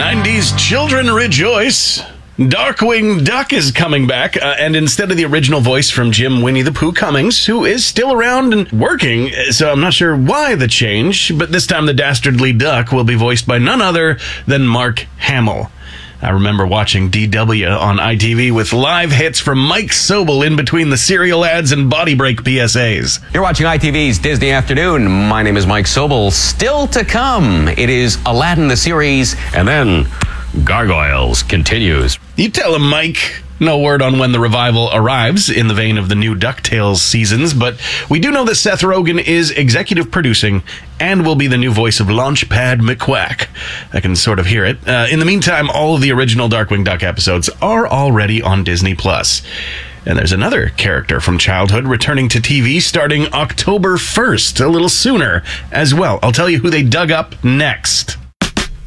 90s children rejoice. Darkwing Duck is coming back, and instead of the original voice from Jim Winnie the Pooh Cummings, who is still around and working, so I'm not sure why the change, but this time the dastardly duck will be voiced by none other than Mark Hamill. I remember watching DW on ITV with live hits from Mike Sobel in between the cereal ads and body break PSAs. You're watching ITV's Disney Afternoon. My name is Mike Sobel. Still to come, it is Aladdin the series, and then Gargoyles continues. You tell him, Mike. No word on when the revival arrives in the vein of the new DuckTales seasons, but we do know that Seth Rogen is executive producing and will be the new voice of Launchpad McQuack. I can sort of hear it. In the meantime, all of the original Darkwing Duck episodes are already on Disney+. And there's another character from childhood returning to TV starting October 1st, a little sooner as well. I'll tell you who they dug up next.